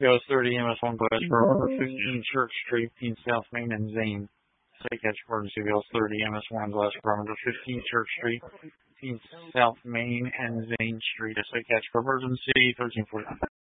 CVOS 30 MS1 Glassboro, 15 Church Street, 15 South Main and Zane. Say catch emergency CVOS 30 MS1 Glassboro, 15 Church Street, 15 South Main and Zane Street. Say catch for emergency 1340.